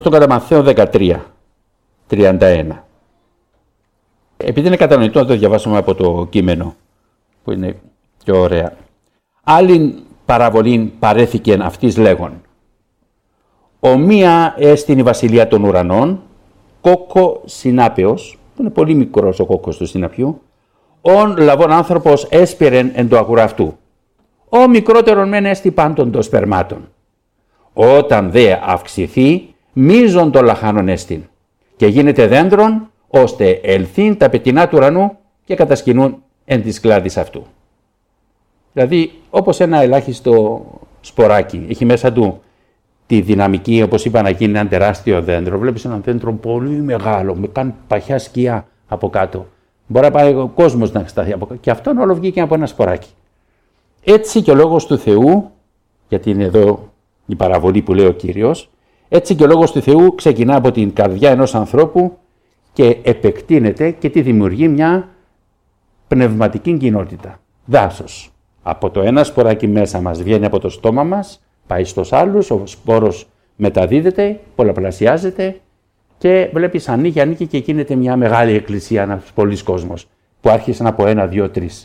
στον κατά Μαθαίο 13:31. Επειδή είναι κατανοητό να το διαβάσουμε από το κείμενο, που είναι πιο ωραία. Άλλην παραβολήν παρέθηκεν αυτής λέγον. Ομοία έστιν η βασιλεία των ουρανών, κόκκο συνάπεως, που είναι πολύ μικρός ο κόκκος του συναπιού, ον λαβών άνθρωπος έσπηρεν εν το αγουρά αυτού. Ο μικρότερον μεν έστι πάντων των σπερμάτων. Όταν δε αυξηθεί, μίζον των λαχάνων έστιν, και γίνεται δέντρον, ώστε ελθύν τα πετεινά του ουρανού και κατασκηνούν εν της κλάδης αυτού. Δηλαδή, όπως ένα ελάχιστο σποράκι, έχει μέσα του τη δυναμική, όπως είπα, να γίνει ένα τεράστιο δέντρο. Βλέπεις ένα δέντρο πολύ μεγάλο, με καν παχιά σκιά από κάτω. Μπορεί να πάει ο κόσμος να σταθεί από κάτω. Και αυτόν όλο βγήκε από ένα σποράκι. Έτσι και ο λόγος του Θεού, γιατί είναι εδώ η παραβολή που λέει ο Κύριος, έτσι και ο λόγος του Θεού ξεκινά από την καρδιά ενός ανθρώπου και επεκτείνεται και τη δημιουργεί μια πνευματική κοινότητα. Δάσος. Από το ένα σποράκι μέσα μας βγαίνει από το στόμα μας, πάει στους άλλους, ο σπόρος μεταδίδεται, πολλαπλασιάζεται και βλέπεις ανοίγει και γίνεται μια μεγάλη εκκλησία, ένας πολλής κόσμος που άρχισαν από 1, 2, 3.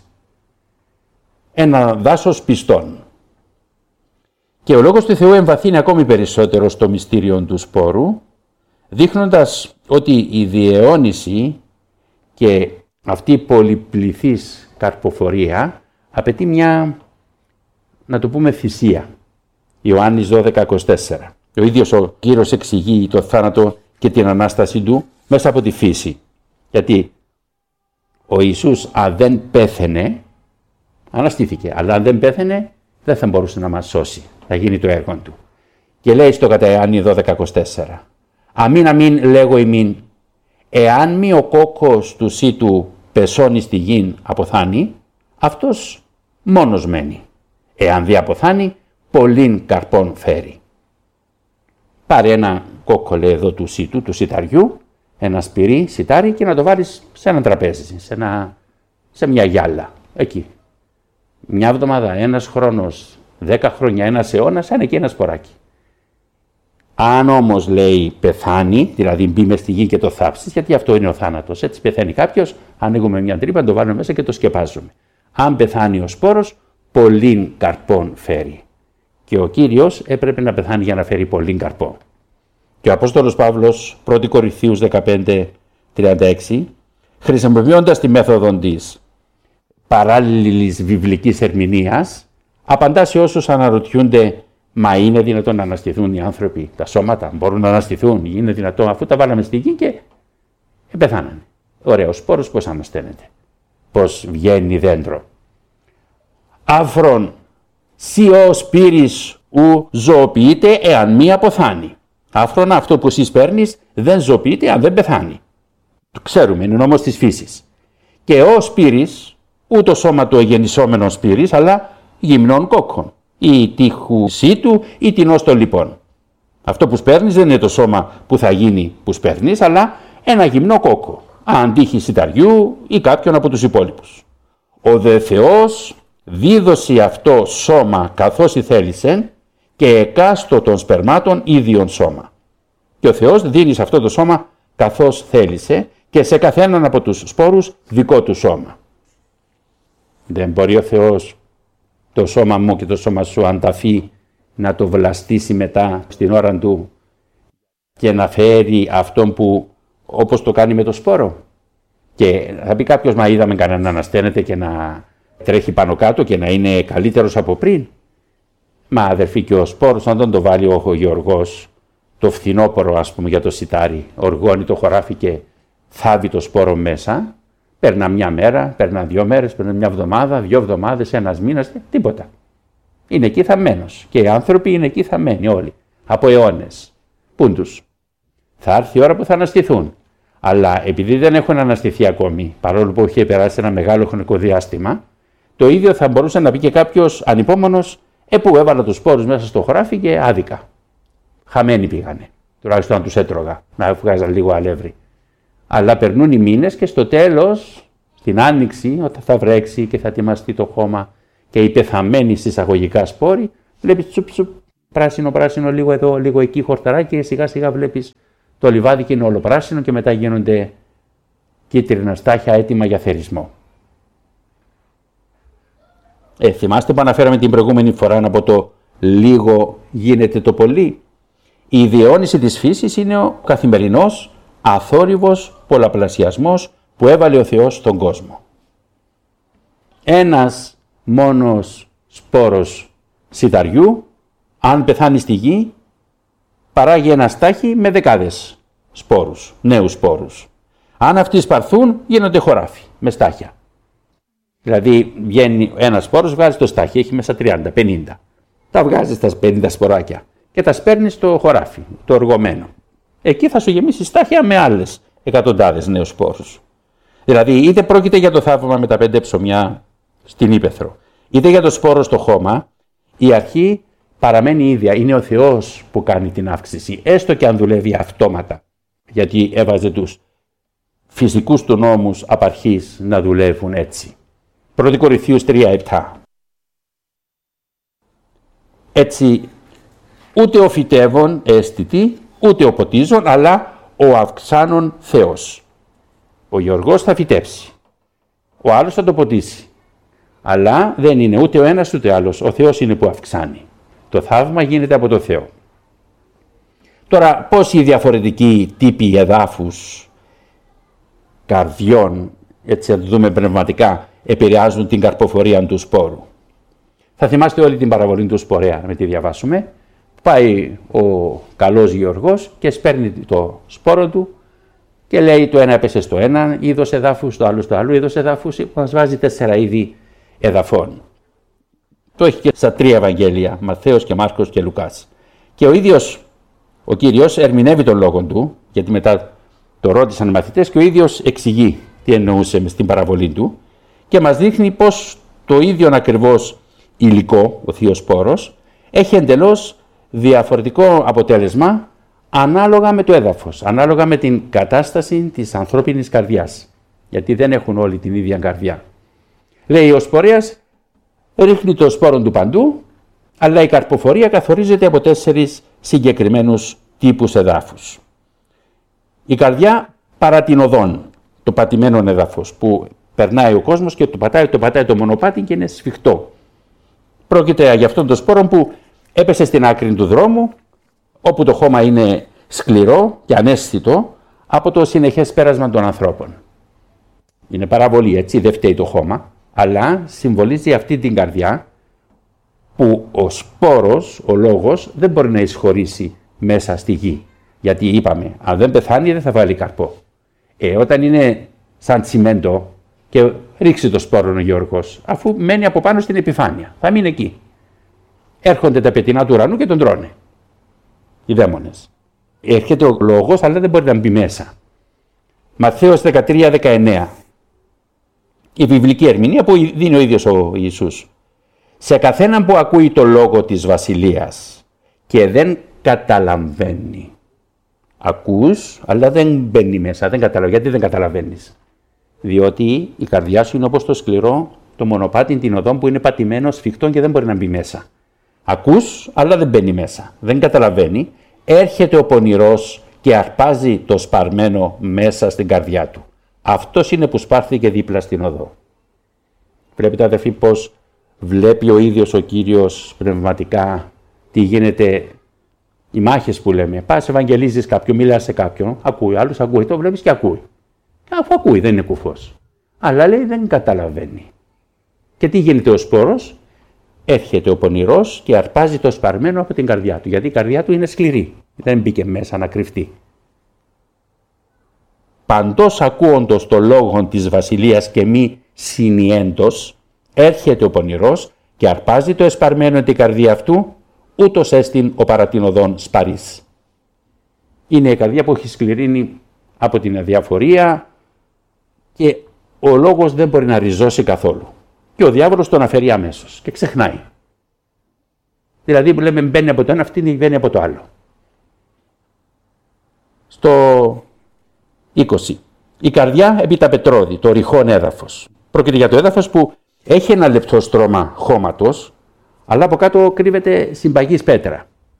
Ένα δάσος πιστών. Και ο λόγος του Θεού εμβαθύνει ακόμη περισσότερο στο μυστήριο του σπόρου, δείχνοντας ότι η διαιώνιση και αυτή η πολυπληθής καρποφορία απαιτεί μια, να το πούμε, θυσία. Ιωάννης 12:24. Ο ίδιος ο Κύριος εξηγεί το θάνατο και την Ανάσταση του μέσα από τη φύση. Γιατί ο Ιησούς αν δεν πέθαινε, αναστήθηκε, αλλά αν δεν πέθαινε δεν θα μπορούσε να μας σώσει, να γίνει το έργο του. Και λέει στο κατά Ιωάννη 12:24. Αμήν λέγω ημίν, εάν μη ο κόκκος του σύτου πεσώνει στη γην αποθάνει, αυτός μόνος μένει. Εάν δι' αποθάνει, πολλήν καρπών φέρει. Πάρε ένα κόκκο, λέει εδώ, του σύτου, του σιταριού, ένα σπυρί, σιτάρι, και να το βάλεις σε ένα τραπέζι, σε μια γυάλα, εκεί. Μια εβδομάδα, ένας χρόνος, 10 χρόνια, ένας αιώνας, είναι εκεί ένα σποράκι. Αν όμως, λέει, πεθάνει, δηλαδή μπει μες στη γη και το θάψεις, γιατί αυτό είναι ο θάνατος. Έτσι πεθαίνει κάποιος, ανοίγουμε μια τρύπα, το βάλουμε μέσα και το σκεπάζουμε. Αν πεθάνει ο σπόρος, πολλήν καρπών φέρει. Και ο Κύριος έπρεπε να πεθάνει για να φέρει πολλήν καρπό. Και ο Απόστολος Παύλος, 1 Κορινθίους 15:36, χρησιμοποιώντας τη μέθοδο της παράλληλης βιβλικής ερμηνείας, απαντά σε όσους αναρωτιούνται, μα είναι δυνατόν να αναστηθούν οι άνθρωποι, τα σώματα μπορούν να αναστηθούν, είναι δυνατόν, αφού τα βάλαμε στη γη και πεθάνανε. Ωραία, ο σπόρος πώς ανασταίνεται, πώς βγαίνει δέντρο. Άφρον σι ο σπύρης ου ζωοποιείται εάν μη αποθάνει. Άφρον, αυτό που εσείς παίρνεις δεν ζωοποιείται αν δεν πεθάνει. Το ξέρουμε, είναι νόμος της φύσης. Και ο σπύρης, ούτω σώμα του εγεννησόμενων σπύρης, αλλά γυμνών κόκκων, ή τείχου σύτου ή τεινός των λοιπών. Αυτό που σπέρνεις δεν είναι το σώμα που θα γίνει που σπέρνεις, αλλά ένα γυμνό κόκκο, αντίχει σιταριού ή κάποιον από τους υπόλοιπους. Ο δε Θεός δίδωσε αυτό σώμα καθώς θέλησε και εκάστο των σπερμάτων ίδιον σώμα. Και ο Θεός δίνει σε αυτό το σώμα καθώς θέλησε και σε καθέναν από τους σπόρους δικό του σώμα. Δεν μπορεί ο Θεός το σώμα μου και το σώμα σου ανταφεί να το βλαστήσει μετά στην ώρα του και να φέρει αυτόν που, όπως το κάνει με το σπόρο. Και θα πει κάποιος, μα είδαμε κανέναν να ανασταίνεται και να τρέχει πάνω κάτω και να είναι καλύτερος από πριν. Μα αδερφοί, και ο σπόρος, αν δεν το βάλει ο Γεωργός το φθινόπωρο, ας πούμε, για το σιτάρι, οργώνει το χωράφι και θάβει το σπόρο μέσα, παίρνα μια μέρα, παίρνα 2 μέρες, παίρνα μια εβδομάδα, 2 εβδομάδες, ένας μήνας, τίποτα. Είναι εκεί θαμμένος. Και οι άνθρωποι είναι εκεί θαμμένοι όλοι, από αιώνες. Πούν τους. Θα έρθει η ώρα που θα αναστηθούν. Αλλά επειδή δεν έχουν αναστηθεί ακόμη, παρόλο που έχει περάσει ένα μεγάλο χρονικό διάστημα, το ίδιο θα μπορούσε να πει και κάποιος ανυπόμονος, που έβαλα τους σπόρους μέσα στο χωράφι και άδικα. Χαμένοι πήγανε. Τουλάχιστον αν τους έτρωγα, να βγάζαν λίγο αλεύρι. Αλλά περνούν οι μήνες και στο τέλος, στην άνοιξη, όταν θα βρέξει και θα τιμαστεί το χώμα και οι πεθαμένοι συσσαγωγικά σπόροι, βλέπεις τσουπ πράσινο, λίγο εδώ, λίγο εκεί, χορταράκι, και σιγά σιγά βλέπεις το λιβάδι και είναι όλο πράσινο και μετά γίνονται κίτρινα στάχια έτοιμα για θερισμό. Θυμάστε που αναφέραμε την προηγούμενη φορά από το λίγο γίνεται το πολύ. Η διαιώνιση της φύσης είναι ο καθημερινός, αθόρυβος πολλαπλασιασμός που έβαλε ο Θεός στον κόσμο. Ένας μόνος σπόρος σιταριού, αν πεθάνει στη γη, παράγει ένα στάχι με δεκάδες σπόρους, νέους σπόρους. Αν αυτοί σπαρθούν, γίνονται χωράφι με στάχια. Δηλαδή, βγαίνει ένας σπόρος, βγάζει το στάχι, έχει μέσα 30-50. Τα βγάζεις τα 50 σποράκια και τα σπέρνεις στο χωράφι, το οργωμένο. Εκεί θα σου γεμίσει στάχια με άλλες εκατοντάδες νέους σπόρους. Δηλαδή, είτε πρόκειται για το θαύμα με τα 5 ψωμιά στην ύπαιθρο, είτε για το σπόρο στο χώμα, η αρχή παραμένει ίδια. Είναι ο Θεός που κάνει την αύξηση, έστω και αν δουλεύει αυτόματα, γιατί έβαζε τους φυσικούς του νόμους απ' αρχής να δουλεύουν έτσι. 1 Κορινθίους 3:7. Έτσι, ούτε ο φυτεύων αίσθητη, ούτε ο ποτίζων, αλλά ο αυξάνων Θεός. Ο γεωργός θα φυτέψει, ο άλλος θα το ποτίσει. Αλλά δεν είναι ούτε ο ένας ούτε άλλος, ο Θεός είναι που αυξάνει. Το θαύμα γίνεται από το Θεό. Τώρα, πώς οι διαφορετικοί τύποι εδάφους, καρδιών, έτσι να το δούμε πνευματικά, επηρεάζουν την καρποφορία του σπόρου. Θα θυμάστε όλη την παραβολή του σπορέα, να τη διαβάσουμε. Πάει ο καλός γεωργός και σπέρνει το σπόρο του και λέει το ένα έπεσε στο ένα είδος εδάφους, το άλλο στο άλλο είδος εδάφους, μας βάζει 4 είδη εδαφών. Το έχει και στα 3 Ευαγγέλια, Ματθαίος και Μάρκος και Λουκάς. Και ο ίδιος ο Κύριος ερμηνεύει τον λόγο του, γιατί μετά το ρώτησαν οι μαθητές και ο ίδιος εξηγεί τι εννοούσε μες στην παραβολή του και μας δείχνει πως το ίδιο ακριβώς υλικό, ο θείος σπόρος, έχει εντελώς διαφορετικό αποτέλεσμα ανάλογα με το έδαφος, ανάλογα με την κατάσταση της ανθρώπινης καρδιάς, γιατί δεν έχουν όλοι την ίδια καρδιά. Λέει ο σπορέας ρίχνει το σπόρο του παντού, αλλά η καρποφορία καθορίζεται από 4 συγκεκριμένους τύπους εδάφους. Η καρδιά παρά την οδόν, το πατημένο έδαφος που περνάει ο κόσμος και το πατάει το μονοπάτι και είναι σφιχτό. Πρόκειται για αυτόν τον σπόρο που έπεσε στην άκρη του δρόμου, όπου το χώμα είναι σκληρό και αναίσθητο από το συνεχές πέρασμα των ανθρώπων. Είναι παραβολή, έτσι, δεν φταίει το χώμα, αλλά συμβολίζει αυτή την καρδιά που ο σπόρος, ο λόγος, δεν μπορεί να εισχωρήσει μέσα στη γη. Γιατί είπαμε, αν δεν πεθάνει δεν θα βάλει καρπό. Όταν είναι σαν τσιμέντο και ρίξει το σπόρο ο γεωργός, αφού μένει από πάνω στην επιφάνεια, θα μείνει εκεί. Έρχονται τα πετεινά του ουρανού και τον τρώνε. Οι δαίμονες. Έρχεται ο λόγος, αλλά δεν μπορεί να μπει μέσα. Ματθαίος 13-19. Η βιβλική ερμηνεία που δίνει ο ίδιος ο Ιησούς. Σε καθέναν που ακούει το λόγο της βασιλείας και δεν καταλαβαίνει. Ακούς, αλλά δεν μπαίνει μέσα, δεν καταλαβαίνει. Γιατί δεν καταλαβαίνεις? Διότι η καρδιά σου είναι όπως το σκληρό, το μονοπάτι, την οδόν που είναι πατημένο, σφιχτό και δεν μπορεί να μπει μέσα. Ακούς, αλλά δεν μπαίνει μέσα. Δεν καταλαβαίνει. Έρχεται ο πονηρός και αρπάζει το σπαρμένο μέσα στην καρδιά του. Αυτός είναι που σπάρθηκε δίπλα στην οδό. Βλέπετε αδερφοί πως βλέπει ο ίδιος ο Κύριος πνευματικά τι γίνεται, οι μάχες που λέμε. Πας ευαγγελίζεις κάποιον, μιλάς σε κάποιον, ακούει, άλλος ακούει, το βλέπεις και ακούει. Αφού ακούει δεν είναι κουφός. Αλλά λέει δεν καταλαβαίνει. Και τι γίνεται ο σπόρος? Έρχεται ο πονηρός και αρπάζει το σπαρμένο από την καρδιά του, γιατί η καρδιά του είναι σκληρή. Δεν μπήκε μέσα να κρυφτεί. Παντός ακούοντος το λόγο της βασιλείας και μη συνιέντος, έρχεται ο πονηρός και αρπάζει το εσπαρμένο την καρδία αυτού, ούτως έστιν ο παρατηνοδόν σπαρής. Είναι η καρδιά που έχει σκληρύνει από την αδιαφορία και ο λόγος δεν μπορεί να ριζώσει καθόλου. Και ο διάβολος τον αφαιρεί αμέσως και ξεχνάει. Δηλαδή που λέμε μπαίνει από το ένα, αυτή μπαίνει από το άλλο. Στο 20. Η καρδιά επί τα πετρώδη, το ρηχόν έδαφος. Πρόκειται για το έδαφος που έχει ένα λεπτό στρώμα χώματος, αλλά από κάτω κρύβεται συμπαγής πέτρα.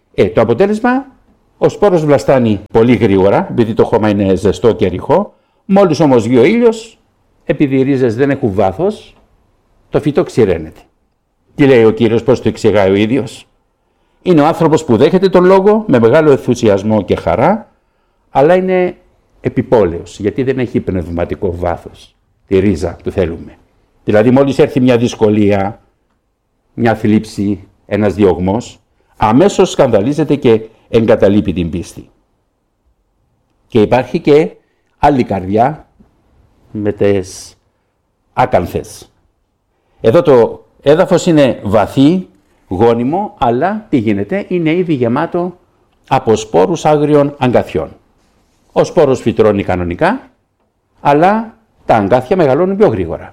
Το αποτέλεσμα, ο σπόρος βλαστάνει πολύ γρήγορα, επειδή το χώμα είναι ζεστό και ρηχό. Μόλις όμως βγει ο ήλιος, επειδή οι ρίζες δεν έχουν βάθος, το φυτό ξηραίνεται. Τι λέει ο Κύριος, πώς το εξηγάει ο ίδιος? Είναι ο άνθρωπος που δέχεται τον λόγο με μεγάλο ενθουσιασμό και χαρά, αλλά είναι επιπόλαιος, γιατί δεν έχει πνευματικό βάθος, τη ρίζα που θέλουμε. Δηλαδή μόλις έρθει μια δυσκολία, μια θλίψη, ένας διωγμός, αμέσως σκανδαλίζεται και εγκαταλείπει την πίστη. Και υπάρχει και άλλη καρδιά με τις άκανθες. Εδώ το έδαφος είναι βαθύ, γόνιμο, αλλά τι γίνεται? Είναι ήδη γεμάτο από σπόρους άγριων αγκαθιών. Ο σπόρος φυτρώνει κανονικά, αλλά τα αγκάθια μεγαλώνουν πιο γρήγορα.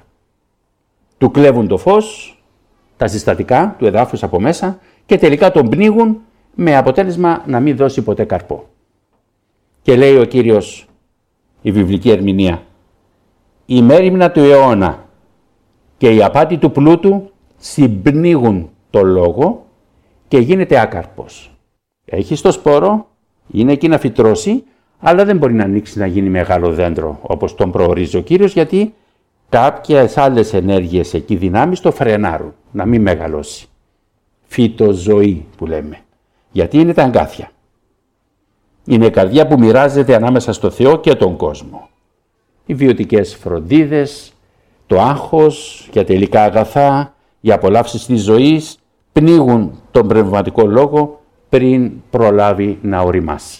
Του κλέβουν το φως, τα συστατικά του εδάφους από μέσα και τελικά τον πνίγουν με αποτέλεσμα να μην δώσει ποτέ καρπό. Και λέει ο Κύριος, η βιβλική ερμηνεία, η μέριμνα του αιώνα και η απάτη του πλούτου συμπνίγουν το λόγο και γίνεται άκαρπος. Έχει το σπόρο, είναι εκεί να φυτρώσει, αλλά δεν μπορεί να ανοίξει να γίνει μεγάλο δέντρο όπως τον προορίζει ο Κύριος, γιατί κάποιες άλλες ενέργειες εκεί δυνάμεις το φρενάρουν, να μην μεγαλώσει. Φυτοζωή που λέμε, γιατί είναι τα αγκάθια. Είναι η καρδιά που μοιράζεται ανάμεσα στο Θεό και τον κόσμο. Οι βιωτικές φροντίδες, το άγχος για τελικά αγαθά, οι απολαύσεις της ζωής πνίγουν τον πνευματικό λόγο πριν προλάβει να οριμάσει.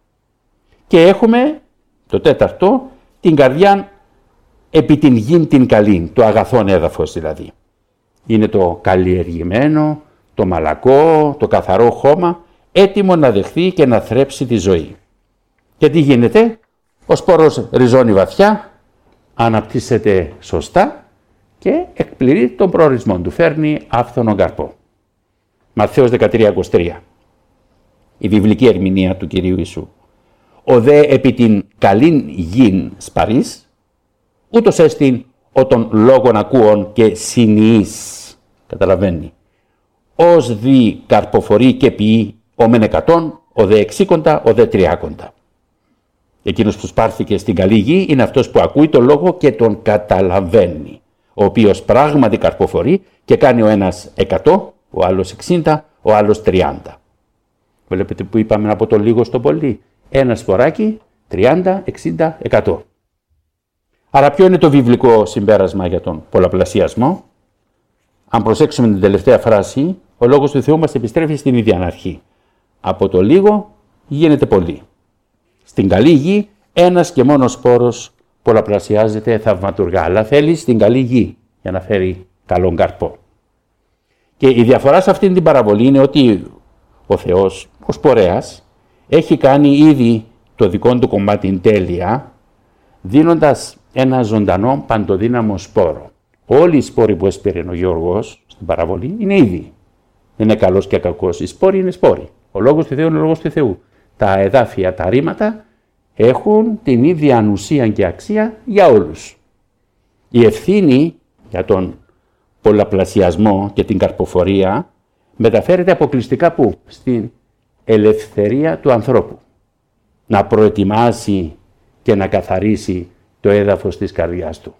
Και έχουμε το τέταρτο, την καρδιά επί την γην την καλήν, το αγαθόν έδαφος δηλαδή. Είναι το καλλιεργημένο, το μαλακό, το καθαρό χώμα, έτοιμο να δεχθεί και να θρέψει τη ζωή. Και τι γίνεται? Ο σπόρος ριζώνει βαθιά, αναπτύσσεται σωστά και εκπληρεί τον προορισμό του, φέρνει άφθονο καρπό. Ματθαίος 13:23, η βιβλική ερμηνεία του Κυρίου Ιησού. Ο δε επί την καλήν γην σπαρής, ούτως έστιν ο των λόγων ακούων και συνειής. Καταλαβαίνει. Ως δι καρποφορεί και ποιεί ο μεν 100, ο δε 60, ο δε 30. Εκείνος που σπάρθηκε στην καλή γη είναι αυτός που ακούει τον λόγο και τον καταλαβαίνει, ο οποίος πράγματι καρποφορεί και κάνει ο ένας 100, ο άλλος 60, ο άλλος 30. Βλέπετε που είπαμε από το λίγο στο πολύ. Ένα σποράκι, 30, 60, 100. Άρα ποιο είναι το βιβλικό συμπέρασμα για τον πολλαπλασιασμό? Αν προσέξουμε την τελευταία φράση, ο λόγος του Θεού μας επιστρέφει στην ίδια αρχή. Από το λίγο γίνεται πολύ. Στην καλή γη ένας και μόνος σπόρος πολλαπλασιάζεται θαυματουργά, αλλά θέλει στην καλή γη για να φέρει καλόν καρπό. Και η διαφορά σε αυτήν την παραβολή είναι ότι ο Θεός, ο σπορέας, έχει κάνει ήδη το δικό του κομμάτι τέλεια, δίνοντας ένα ζωντανό παντοδύναμο σπόρο. Όλοι οι σπόροι που έσπηρε ο Γιώργος στην παραβολή είναι ίδιοι. Δεν είναι καλός και κακός. Οι σπόροι είναι σπόροι. Ο λόγος του Θεού είναι ο λόγος του Θεού. Τα εδάφια, τα ρήματα έχουν την ίδια ανουσία και αξία για όλους. Η ευθύνη για τον πολλαπλασιασμό και την καρποφορία μεταφέρεται αποκλειστικά πού? Στην ελευθερία του ανθρώπου. Να προετοιμάσει και να καθαρίσει το έδαφος της καρδιάς του.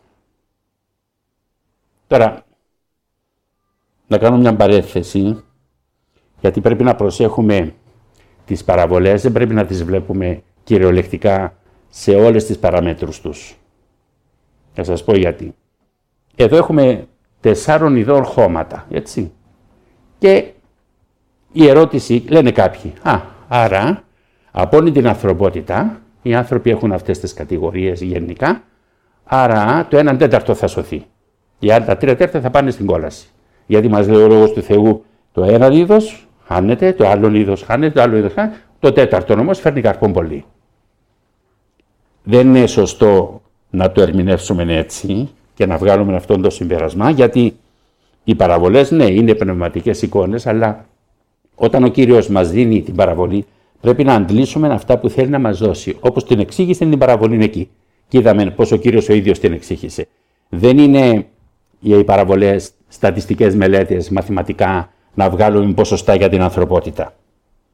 Τώρα, να κάνω μια παρένθεση, γιατί πρέπει να προσέχουμε τις παραβολές, δεν πρέπει να τις βλέπουμε κυριολεκτικά σε όλες τις παραμέτρους τους. Θα σας πω γιατί. Εδώ έχουμε 4 ειδών χώματα, έτσι. Και η ερώτηση, λένε κάποιοι, άρα από όλη την ανθρωπότητα, οι άνθρωποι έχουν αυτές τις κατηγορίες γενικά, άρα το 1/4 θα σωθεί. Οι άλλοι τα 3/4 θα πάνε στην κόλαση. Γιατί μας λέει ο λόγος του Θεού, το ένα είδος χάνεται, το άλλο είδος χάνεται, το άλλο είδος χάνεται, το 4ο όμως φέρνει καρπόν πολύ. Δεν είναι σωστό να το ερμηνεύσουμε έτσι και να βγάλουμε αυτό το συμπέρασμα, γιατί οι παραβολές, ναι, είναι πνευματικές εικόνες, αλλά όταν ο Κύριος μας δίνει την παραβολή, πρέπει να αντλήσουμε αυτά που θέλει να μας δώσει. Όπως την εξήγησε την παραβολή εκεί. Και είδαμε πώς ο Κύριος ο ίδιος την εξήγησε. Δεν είναι οι παραβολές στατιστικές μελέτες, μαθηματικά, να βγάλουμε ποσοστά για την ανθρωπότητα.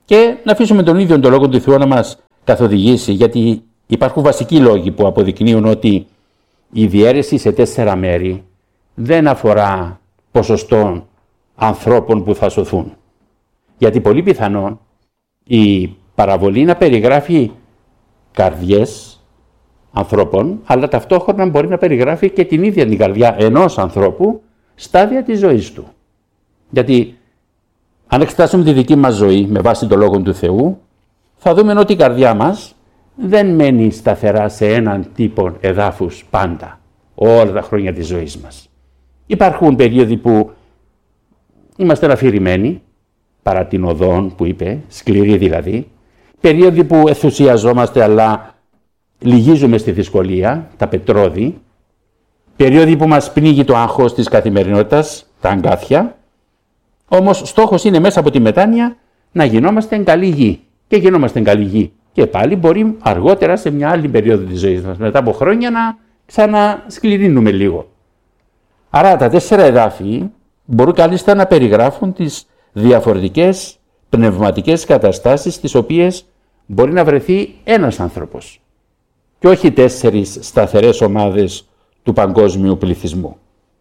και να αφήσουμε τον ίδιο τον Λόγο του Θεού να μας καθοδηγήσει, γιατί υπάρχουν βασικοί λόγοι που αποδεικνύουν ότι η διαίρεση σε 4 μέρη δεν αφορά ποσοστό ανθρώπων που θα σωθούν. Γιατί πολύ πιθανόν η παραβολή να περιγράφει καρδιές ανθρώπων, αλλά ταυτόχρονα μπορεί να περιγράφει και την ίδια την καρδιά ενός ανθρώπου στάδια της ζωής του. Γιατί αν εξετάσουμε τη δική μας ζωή με βάση τον Λόγο του Θεού, θα δούμε ότι η καρδιά μας δεν μένει σταθερά σε έναν τύπο εδάφους πάντα, όλα τα χρόνια της ζωής μας. Υπάρχουν περίοδοι που είμαστε αφηρημένοι, παρά την οδόν που είπε, σκληρή δηλαδή, περίοδοι που ενθουσιαζόμαστε αλλά λυγίζουμε στη δυσκολία, τα πετρώδη, περίοδοι που μας πνίγει το άγχος της καθημερινότητας, τα αγκάθια, όμως στόχος είναι μέσα από τη μετάνοια να γινόμαστε καλή γη. Και γινόμαστε καλή γη. Και πάλι μπορεί αργότερα σε μια άλλη περίοδο της ζωής μας, μετά από χρόνια, να ξανασκληρύνουμε λίγο. Άρα τα 4 εδάφη μπορούν κάλλιστα να περιγράφουν τις διαφορετικές πνευματικές καταστάσεις στις οποίες μπορεί να βρεθεί ένας άνθρωπος και όχι 4 σταθερές ομάδες του παγκόσμιου πληθυσμού.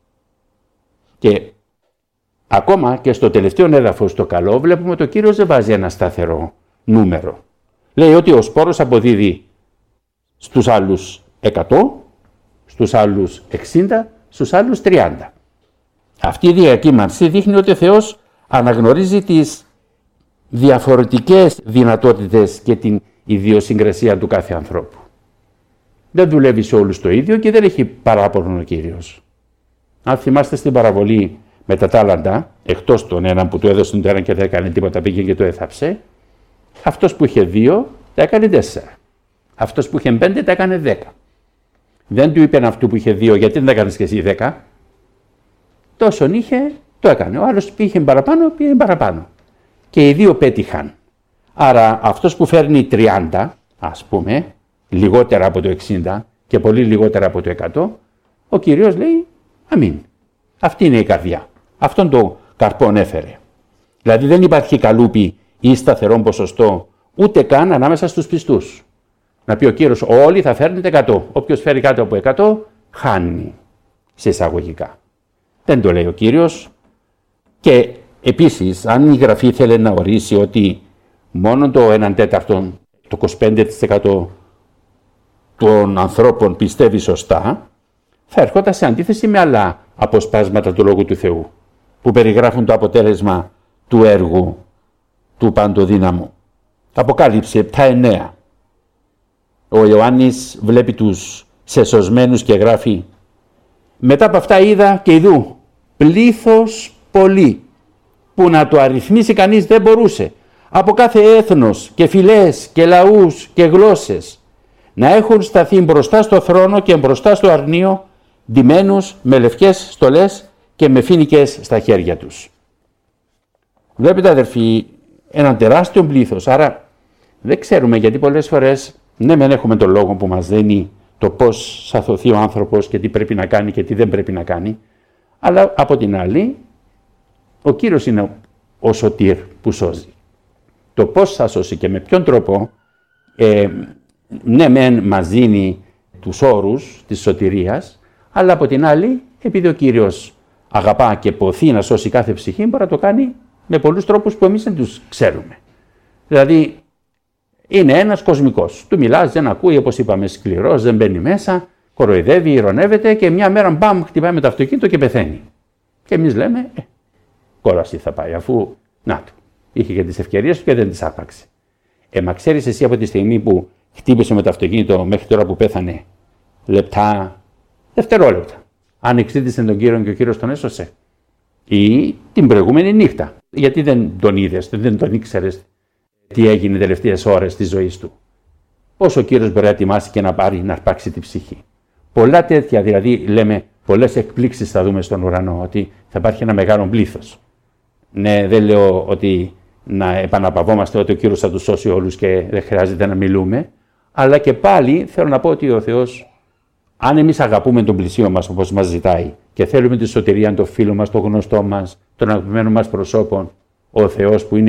Και ακόμα και στο τελευταίο έδαφος το καλό βλέπουμε ότι ο Κύριος δεν βάζει ένα σταθερό νούμερο. Λέει ότι ο σπόρος αποδίδει στους άλλους 100, στους άλλους 60, στους άλλους 30. Αυτή η διακύμανση δείχνει ότι ο Θεός αναγνωρίζει τις διαφορετικές δυνατότητες και την ιδιοσυγκρασία του κάθε ανθρώπου. Δεν δουλεύει σε όλους το ίδιο και δεν έχει παράπονο ο Κύριος. Αν θυμάστε στην παραβολή με τα τάλαντα, εκτός τον έναν που του έδωσε τον έναν και δεν έκανε τίποτα, πήγε και το έθαψε, αυτός που είχε 2 τα έκανε 4. Αυτός που είχε 5 τα έκανε 10. Δεν του είπαν αυτού που είχε 2, γιατί δεν τα έκανες και εσύ 10. Τόσον είχε, το έκανε. Ο άλλος πήγε παραπάνω, πήγε παραπάνω. Και οι 2 πέτυχαν. Άρα αυτός που φέρνει 30, ας πούμε, λιγότερα από το 60 και πολύ λιγότερα από το 100, ο Κύριος λέει αμήν. Αυτή είναι η καρδιά. Αυτόν το καρπόν έφερε. Δηλαδή δεν υπάρχει καλούπι ή σταθερό ποσοστό ούτε καν ανάμεσα στους πιστούς. Να πει ο Κύριος όλοι θα φέρνετε 100. Όποιος φέρει κάτω από 100 χάνει, σε εισαγωγικά. Δεν το λέει ο Κύριος. Και επίσης αν η Γραφή θέλει να ορίσει ότι μόνο το 1/4, το 25% των ανθρώπων πιστεύει σωστά, θα ερχόταν σε αντίθεση με άλλα αποσπάσματα του Λόγου του Θεού που περιγράφουν το αποτέλεσμα του έργου του Παντοδύναμου. Αποκάλυψη 7-9. Ο Ιωάννης βλέπει τους σεσωσμένους και γράφει «Μετά από αυτά είδα και ειδού πλήθος πολύ που να το αριθμίσει κανείς δεν μπορούσε, από κάθε έθνος και φυλές και λαούς και γλώσσες, να έχουν σταθεί μπροστά στο θρόνο και μπροστά στο αρνείο, ντυμένους με λευκές στολές και με φοίνικες στα χέρια τους». Βλέπετε αδερφοί, έναν τεράστιο πλήθος, άρα δεν ξέρουμε γιατί πολλές φορές ναι μεν έχουμε τον λόγο που μας δίνει το πώς θα σωθεί ο άνθρωπος και τι πρέπει να κάνει και τι δεν πρέπει να κάνει, αλλά από την άλλη ο Κύριος είναι ο σωτήρ που σώζει. Το πώς θα σώσει και με ποιον τρόπο ναι μεν μας δίνει τους όρους της σωτηρίας, αλλά από την άλλη επειδή ο Κύριος αγαπά και ποθεί να σώσει κάθε ψυχή, μπορεί να το κάνει με πολλούς τρόπους που εμείς δεν τους ξέρουμε. Δηλαδή είναι ένας κοσμικός. Του μιλάς, δεν ακούει, όπως είπαμε, σκληρός, δεν μπαίνει μέσα, κοροϊδεύει, ηρωνεύεται και μια μέρα μπαμ χτυπάει με το αυτοκίνητο και πεθαίνει. Και εμείς λέμε, κόλαση θα πάει, αφού να του. Είχε και τις ευκαιρίες του και δεν τις άπαξε. Μα ξέρεις εσύ από τη στιγμή που χτύπησε με το αυτοκίνητο μέχρι τώρα που πέθανε, λεπτά, δευτερόλεπτα. Αν εξήτησε τον Κύριο και ο Κύριος τον έσωσε. Ή την προηγούμενη νύχτα. Γιατί δεν τον είδες, δεν τον ήξερες τι έγινε τις τελευταίες ώρες της ζωής του. Πώς ο Κύριος μπορεί να ετοιμάσει και να πάρει να αρπάξει την ψυχή. Πολλά τέτοια, δηλαδή λέμε, πολλές εκπλήξεις θα δούμε στον ουρανό, ότι θα υπάρχει ένα μεγάλο πλήθος. Ναι, δεν λέω ότι να επαναπαυόμαστε ότι ο Κύριος θα τους σώσει όλους και δεν χρειάζεται να μιλούμε, αλλά και πάλι θέλω να πω ότι ο Θεός, αν εμείς αγαπούμε τον πλησίο μας όπως μας ζητάει και θέλουμε τη σωτηρία των φίλων μας, των γνωστών μας, των αγαπημένων μας προσώπων, ο Θεός που είναι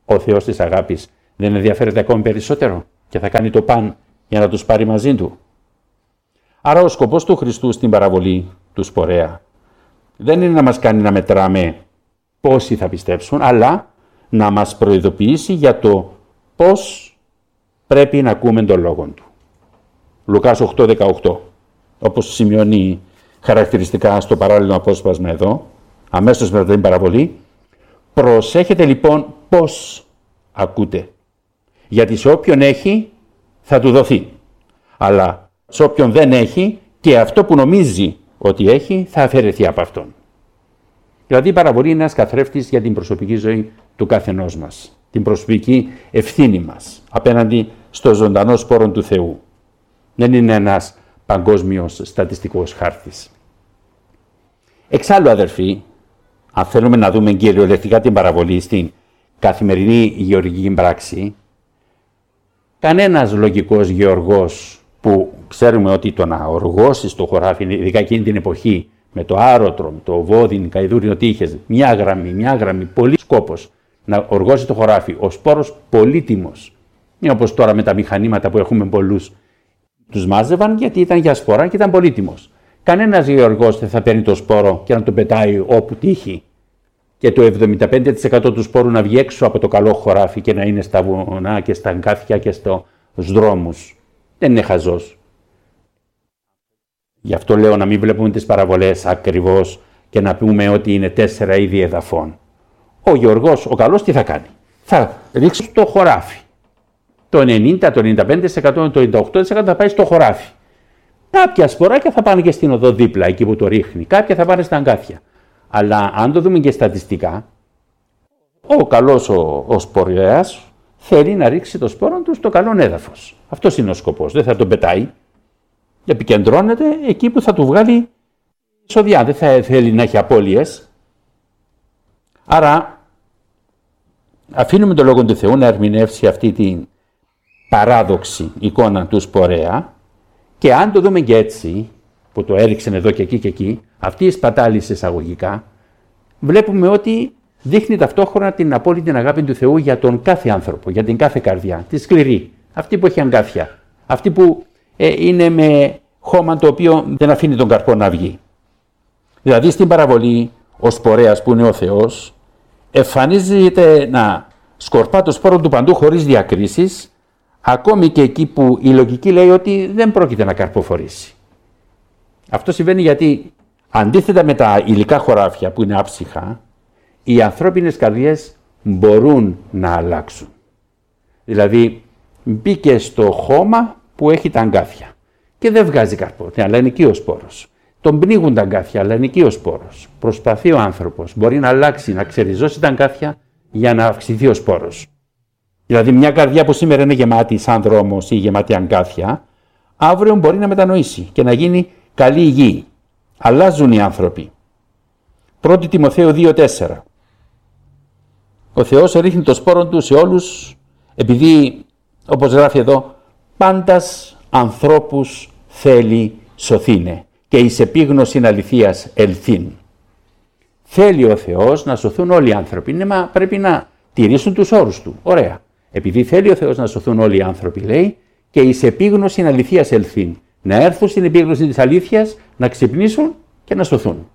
Ο Θεός της αγάπης δεν ενδιαφέρεται ακόμη περισσότερο και θα κάνει το παν για να τους πάρει μαζί του. Άρα ο σκοπός του Χριστού στην παραβολή του Σπορέα δεν είναι να μας κάνει να μετράμε πόσοι θα πιστέψουν, αλλά να μας προειδοποιήσει για το πώς πρέπει να ακούμε τον λόγο του. Λουκάς 8:18, όπως σημειώνει χαρακτηριστικά στο παράλληλο απόσπασμα εδώ, αμέσως μετά την παραβολή, προσέχετε λοιπόν πώς ακούτε, γιατί σε όποιον έχει θα του δοθεί, αλλά σε όποιον δεν έχει και αυτό που νομίζει ότι έχει θα αφαιρεθεί από αυτόν. Δηλαδή η παραβολή είναι ένας καθρέφτης για την προσωπική ζωή του καθενός μας, την προσωπική ευθύνη μας απέναντι στο ζωντανό σπόρο του Θεού. Δεν είναι ένας παγκόσμιος στατιστικός χάρτης. Εξάλλου, αδερφοί, αν θέλουμε να δούμε κυριολεκτικά την παραβολή στην καθημερινή γεωργική πράξη, κανένας λογικός γεωργός που ξέρουμε ότι το να οργώσει το χωράφι, ειδικά εκείνη την εποχή, με το άρωτρο, με το βόδιν, καηδούριο τείχες, μια γραμμή, πολύ σκόπος, να οργώσει το χωράφι, ο σπόρος πολύτιμος. Είναι όπως τώρα με τα μηχανήματα που έχουμε πολλούς. Τους μάζευαν γιατί ήταν για σπορά και ήταν πολύτιμος. Κανένας γεωργός δεν θα παίρνει το σπόρο και να το πετάει όπου τύχει και το 75% του σπόρου να βγει έξω από το καλό χωράφι και να είναι στα βουνά και στα αγκάθια και στους δρόμους. Δεν είναι χαζός. Γι' αυτό λέω να μην βλέπουμε τις παραβολές ακριβώς και να πούμε ότι είναι 4 είδη εδαφών. Ο γεωργός, ο καλός, τι θα κάνει? Θα ρίξει στο χωράφι. Το 90, το 95%, το 98% θα πάει στο χωράφι. Κάποια σποράκια θα πάνε και στην οδό δίπλα, εκεί που το ρίχνει. Κάποια θα πάνε στα αγκάθια. Αλλά αν το δούμε και στατιστικά, ο καλός ο σπορέας θέλει να ρίξει το σπόρο του στο καλό έδαφος. Αυτός είναι ο σκοπός. Δεν θα τον πετάει. Επικεντρώνεται εκεί που θα του βγάλει εισοδιά. Δεν θα θέλει να έχει απώλειες. Άρα αφήνουμε τον Λόγο του Θεού να ερμηνεύσει αυτή την παράδοξη εικόνα του σπορέα και αν το δούμε και έτσι, που το έριξαν εδώ και εκεί, αυτή η σπατάληση εισαγωγικά, βλέπουμε ότι δείχνει ταυτόχρονα την απόλυτη αγάπη του Θεού για τον κάθε άνθρωπο, για την κάθε καρδιά, τη σκληρή, αυτή που έχει αγκάθια, αυτή που είναι με χώμα το οποίο δεν αφήνει τον καρπό να βγει. Δηλαδή στην παραβολή ο σπορέας που είναι ο Θεός εμφανίζεται να σκορπά το σπόρο του παντού χωρίς διακρίσεις, ακόμη και εκεί που η λογική λέει ότι δεν πρόκειται να καρποφορήσει. Αυτό συμβαίνει γιατί αντίθετα με τα υλικά χωράφια που είναι άψυχα, οι ανθρώπινες καρδιές μπορούν να αλλάξουν. Δηλαδή μπήκε στο χώμα που έχει τα αγκάθια και δεν βγάζει καρπό, αλλά είναι εκεί ο σπόρος. Τον πνίγουν τα αγκάθια, αλλά είναι εκεί ο σπόρος. Προσπαθεί ο άνθρωπος, μπορεί να αλλάξει, να ξεριζώσει τα αγκάθια για να αυξηθεί ο σπόρος. Δηλαδή μια καρδιά που σήμερα είναι γεμάτη σαν δρόμος ή γεμάτη αγκάθια, αύριο μπορεί να μετανοήσει και να γίνει καλή γη. Αλλάζουν οι άνθρωποι. 1 Τιμοθέου 2:4. Ο Θεός ρίχνει το σπόρο του σε όλους, επειδή, όπως γράφει εδώ, πάντας ανθρώπους θέλει σωθήνε και εις επίγνωσιν αληθείας ελθύν. Θέλει ο Θεός να σωθούν όλοι οι άνθρωποι, μα πρέπει να τηρήσουν τους όρους του. Ωραία. Επειδή θέλει ο Θεός να σωθούν όλοι οι άνθρωποι, λέει, και εις επίγνωσιν αληθείας ελθύν. Να έρθουν στην επίγνωση της αλήθειας, να ξυπνήσουν και να σωθούν.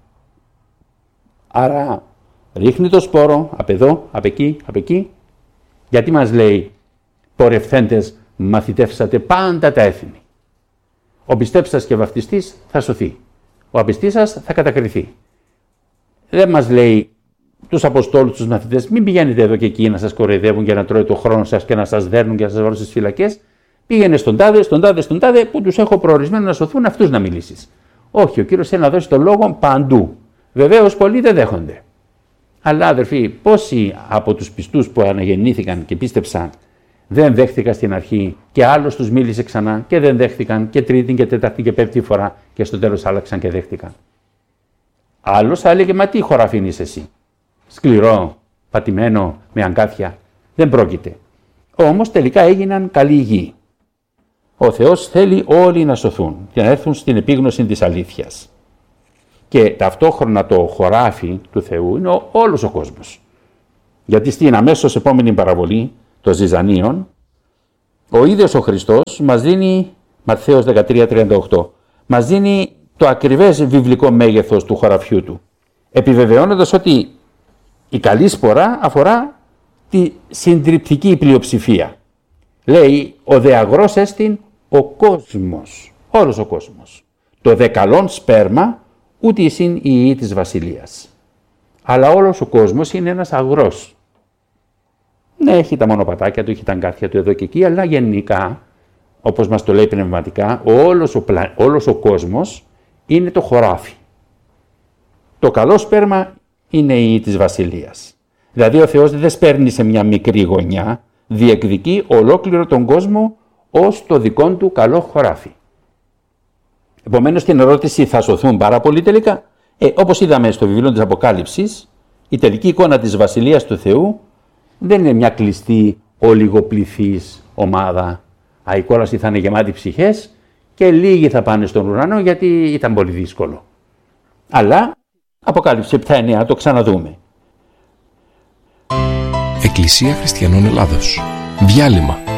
Άρα ρίχνει το σπόρο απ' εδώ, απ' εκεί. Γιατί μας λέει πορευθέντες μαθητεύσατε πάντα τα έθνη. Ο πιστέψας σας και βαφτιστής θα σωθεί. Ο απιστής σας θα κατακριθεί. Δεν μας λέει τους αποστόλους, τους μαθητές, μην πηγαίνετε εδώ και εκεί να σας κοροϊδεύουν για να τρώει το χρόνο σας και να σας δέρνουν και να σας βάλουν στις φυλακές. Πήγαινε στον τάδε που τους έχω προορισμένο να σωθούν, αυτούς να μιλήσεις. Όχι, ο Κύριος θέλει να δώσει το λόγο παντού. Βεβαίως πολλοί δεν δέχονται. Αλλά αδερφοί, πόσοι από τους πιστούς που αναγεννήθηκαν και πίστεψαν δεν δέχτηκαν στην αρχή και άλλος τους μίλησε ξανά και δεν δέχτηκαν και τρίτη και τέταρτη και πέμπτη φορά και στο τέλος άλλαξαν και δέχτηκαν. Άλλος θα έλεγε, μα τι χωράφι είσαι εσύ? Σκληρό, πατημένο, με αγκάθια. Δεν πρόκειται. Όμως τελικά έγιναν καλή γη. Ο Θεός θέλει όλοι να σωθούν και να έρθουν στην επίγνωση της αλήθειας. Και ταυτόχρονα το χωράφι του Θεού είναι όλος ο κόσμος. Γιατί στην αμέσως επόμενη παραβολή των Ζυζανίων, ο ίδιος ο Χριστός μας δίνει, Ματθαίος 13:38, μας δίνει το ακριβές βιβλικό μέγεθος του χωραφιού του, επιβεβαιώνοντας ότι η καλή σπορά αφορά τη συντριπτική πλειοψηφία. Λέει, ο δε αγρός έστιν ο κόσμος, όλος ο κόσμος. Το δε καλόν σπέρμα ούτε εισήν η ιή της βασιλείας. Αλλά όλος ο κόσμος είναι ένας αγρός. Ναι, έχει τα μονοπατάκια του, έχει τα αγκάθια του εδώ και εκεί, αλλά γενικά, όπως μας το λέει πνευματικά, όλος ο κόσμος είναι το χωράφι. Το καλό σπέρμα είναι η ιή της βασιλείας. Δηλαδή ο Θεός δεν σπέρνει σε μια μικρή γωνιά, διεκδικεί ολόκληρο τον κόσμο ως το δικό του καλό χωράφι. Επομένως, την ερώτηση θα σωθούν πάρα πολύ τελικά. Όπως είδαμε στο βιβλίο της Αποκάλυψης, η τελική εικόνα της Βασιλείας του Θεού δεν είναι μια κλειστή ολιγοπληθής ομάδα. Η κόλαση θα είναι γεμάτη ψυχές και λίγοι θα πάνε στον ουρανό γιατί ήταν πολύ δύσκολο. Αλλά, Αποκάλυψη 7-9, το ξαναδούμε. Εκκλησία Χριστιανών Ελλάδος. Διάλειμμα.